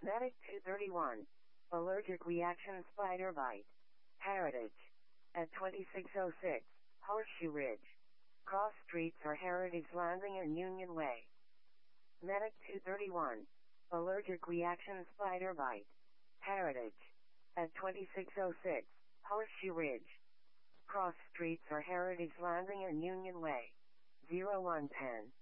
Medic 231. Allergic reaction spider bite. Heritage. At 2606, Horseshoe Ridge. Cross streets are Heritage Landing and Union Way. Medic 231. Allergic reaction spider bite. Heritage. At 2606, Horseshoe Ridge. Cross streets are Heritage Landing and Union Way. 0110.